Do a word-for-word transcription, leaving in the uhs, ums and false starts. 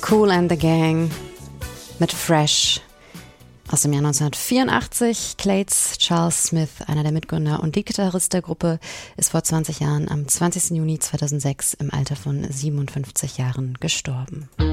Kool and the Gang mit Fresh aus dem Jahr neunzehnhundertvierundachtzig. Clates Charles Smith, einer der Mitgründer und Leadgitarrist der Gruppe, ist vor zwanzig Jahren am zwanzigsten Juni zweitausendsechs im Alter von siebenundfünfzig Jahren gestorben.